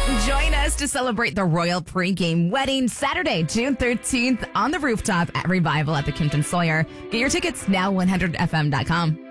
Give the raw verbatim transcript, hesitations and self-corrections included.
Join us to celebrate the royal pregame wedding Saturday, June thirteenth on the rooftop at Revival at the Kimpton Sawyer. Get your tickets now, one hundred F M dot com.